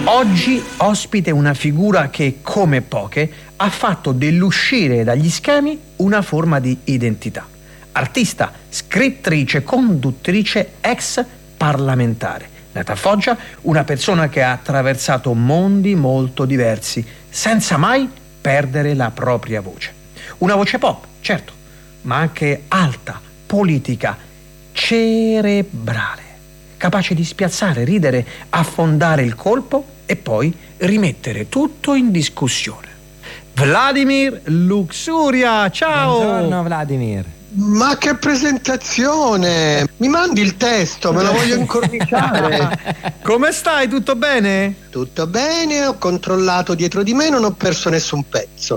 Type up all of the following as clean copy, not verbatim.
Oggi ospite una figura che, come poche, ha fatto dell'uscire dagli schemi una forma di identità. Artista, scrittrice, conduttrice, ex parlamentare. Nata a Foggia, una persona che ha attraversato mondi molto diversi, senza mai perdere la propria voce. Una voce pop, certo, ma anche alta, politica, cerebrale, capace di spiazzare, ridere, affondare il colpo e poi rimettere tutto in discussione. Vladimir Luxuria, ciao! Buongiorno Vladimir. Ma che presentazione! Mi mandi il testo, me lo voglio incorniciare. Come stai? Tutto bene? Tutto bene, ho controllato dietro di me, non ho perso nessun pezzo.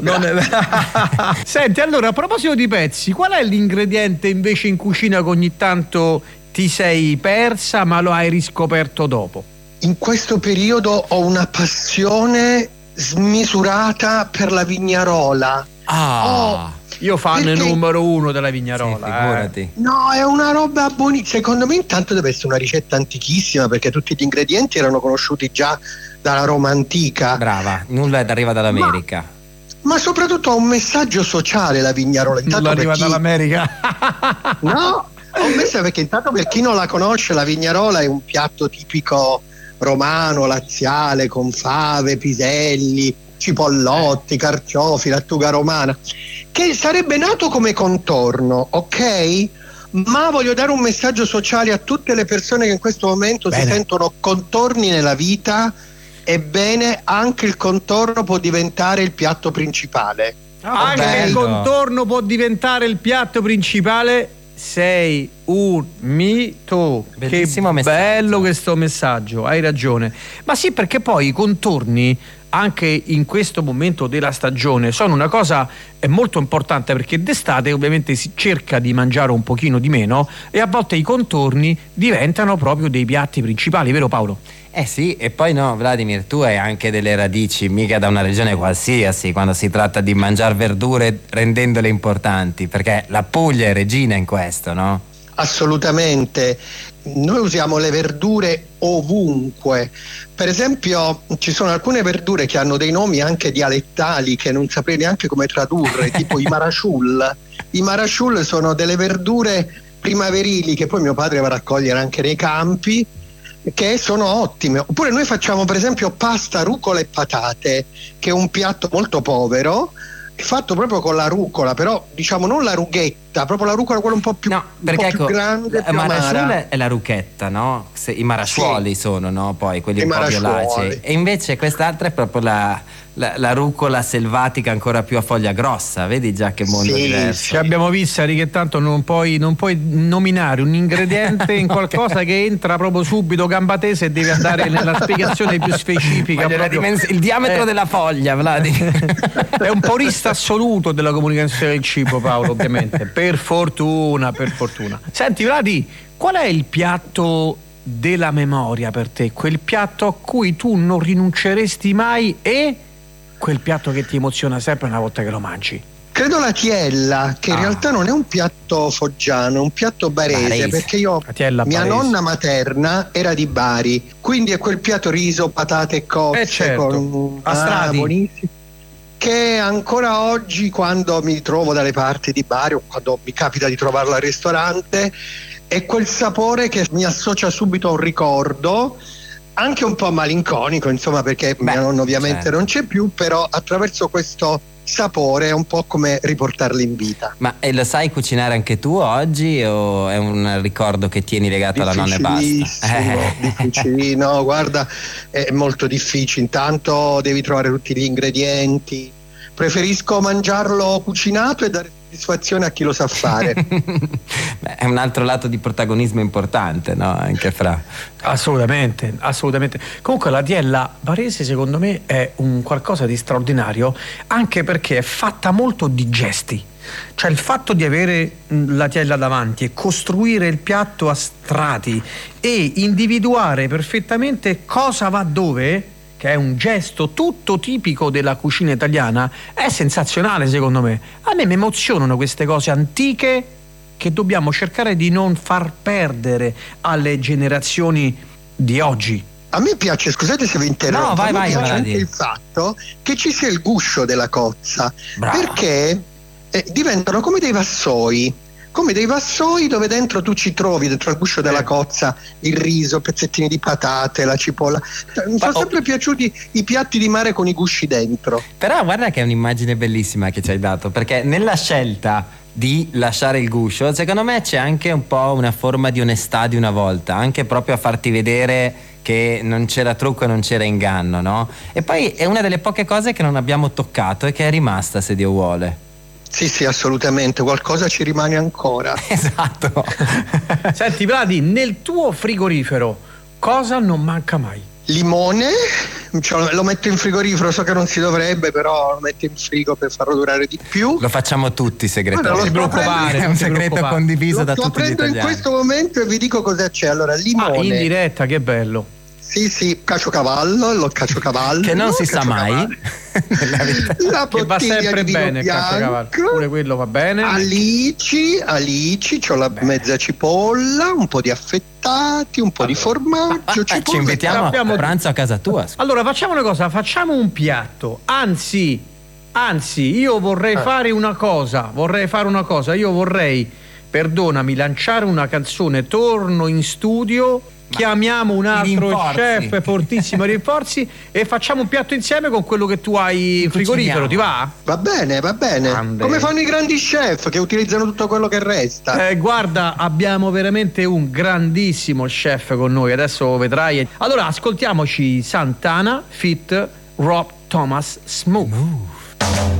Senti, allora, a proposito di pezzi, qual è l'ingrediente invece in cucina che ogni tanto ti sei persa ma lo hai riscoperto dopo? In questo periodo ho una passione smisurata per la vignarola. Io fan numero uno della vignarola. Sì, figurati. No, è una roba buonissima. Secondo me intanto deve essere una ricetta antichissima, perché tutti gli ingredienti erano conosciuti già dalla Roma antica. Brava, nulla arriva dall'America. Ma soprattutto ha un messaggio sociale la vignarola. Intanto arriva dall'America. No, ho messo perché intanto, per chi non la conosce, la vignarola è un piatto tipico romano, laziale, con fave, piselli, cipollotti, carciofi, lattuga romana, che sarebbe nato come contorno, ok? Ma voglio dare un messaggio sociale a tutte le persone che in questo momento si sentono contorni nella vita. Ebbene, anche il contorno può diventare il piatto principale. Anche il contorno può diventare il piatto principale. Sei un mito. Bellissimo che messaggio. Bello questo messaggio, hai ragione. Ma sì, perché poi i contorni anche in questo momento della stagione sono una cosa molto importante, perché d'estate ovviamente si cerca di mangiare un pochino di meno e a volte i contorni diventano proprio dei piatti principali, vero Paolo? Eh sì, e poi no, Vladimir, tu hai anche delle radici, mica da una regione qualsiasi, quando si tratta di mangiare verdure rendendole importanti, perché la Puglia è regina in questo, no? Assolutamente. Noi usiamo le verdure ovunque. Per esempio, ci sono alcune verdure che hanno dei nomi anche dialettali che non saprei neanche come tradurre, tipo i marasciul. I marasciul sono delle verdure primaverili che poi mio padre va a raccogliere anche nei campi, che sono ottime. Oppure noi facciamo per esempio pasta, rucola e patate, che è un piatto molto povero, fatto proprio con la rucola, però diciamo non la rughetta, proprio la rucola quella un po' più, più grande, più amara. È la rucchetta, no? I marasciuoli sono, no? Poi quelli un po' violacei. E invece quest'altra è proprio la rucola selvatica, ancora più a foglia grossa, vedi già che mondo diverso. Ci abbiamo visto, Ari, che tanto non puoi nominare un ingrediente in qualcosa che entra proprio subito gamba tesa e devi andare nella spiegazione più specifica. Il diametro della foglia, Vladimir. È un purista assoluto della comunicazione del cibo, Paolo, ovviamente. Per fortuna. Senti, Vladi, qual è il piatto della memoria per te? Quel piatto a cui tu non rinunceresti mai e quel piatto che ti emoziona sempre una volta che lo mangi? Credo la tiella, che in realtà non è un piatto foggiano, è un piatto barese. Perché mia nonna materna era di Bari, quindi è quel piatto riso, patate e cozze, certo. A strati. Buonissimo, che ancora oggi, quando mi trovo dalle parti di Bari o quando mi capita di trovarlo al ristorante, è quel sapore che mi associa subito a un ricordo, anche un po' malinconico, insomma, perché mia nonna ovviamente non c'è più, però attraverso questo sapore è un po' come riportarli in vita. Ma lo sai cucinare anche tu oggi o è un ricordo che tieni legato alla nonna e basta? Difficilino, guarda, è molto difficile. Intanto devi trovare tutti gli ingredienti. Preferisco mangiarlo cucinato e dare soddisfazione a chi lo sa fare. Beh, è un altro lato di protagonismo importante, no? Anche fra. Assolutamente. Comunque la tiella barese secondo me è un qualcosa di straordinario, anche perché è fatta molto di gesti. Cioè il fatto di avere la tiella davanti e costruire il piatto a strati e individuare perfettamente cosa va dove, che è un gesto tutto tipico della cucina italiana, è sensazionale secondo me. A me mi emozionano queste cose antiche che dobbiamo cercare di non far perdere alle generazioni di oggi. A me piace, scusate se vi interrompo, no, vai, a me piace anche vai. il fatto che ci sia il guscio della cozza. Brava. Perché diventano come dei vassoi. Come dei vassoi dove dentro tu ci trovi, dentro il guscio della cozza, il riso, pezzettini di patate, la cipolla. Mi sono sempre piaciuti i piatti di mare con i gusci dentro. Però guarda che è un'immagine bellissima che ci hai dato, perché nella scelta di lasciare il guscio, secondo me c'è anche un po' una forma di onestà di una volta, anche proprio a farti vedere che non c'era trucco e non c'era inganno, no? E poi è una delle poche cose che non abbiamo toccato e che è rimasta, se Dio vuole. Sì, assolutamente, qualcosa ci rimane ancora. Esatto. Senti Vladi, nel tuo frigorifero cosa non manca mai? Limone, cioè, lo metto in frigorifero, so che non si dovrebbe, però lo metto in frigo per farlo durare di più. Lo facciamo tutti segretamente. Non ti preoccupare, è un segreto condiviso da tutti gli italiani. Lo prendo in questo momento e vi dico cosa c'è. Allora, limone. In diretta, che bello. Sì, caciocavallo, che non si sa mai. La che va sempre di vino bene, bianco, pure quello va bene. alici, c'ho la mezza cipolla, un po' di affettati, un po' di formaggio, ci invitiamo a pranzo a casa tua. Allora facciamo una cosa, facciamo un piatto. Anzi, io vorrei fare una cosa. Io vorrei, perdonami, lanciare una canzone. Torno in studio, chiamiamo un altro chef, fortissimo, rinforzi, e facciamo un piatto insieme con quello che tu hai in frigorifero. Ti va? Va bene. Grande. Come fanno i grandi chef che utilizzano tutto quello che resta. Guarda, abbiamo veramente un grandissimo chef con noi, adesso vedrai. Allora ascoltiamoci Santana feat. Rob Thomas, Smooth.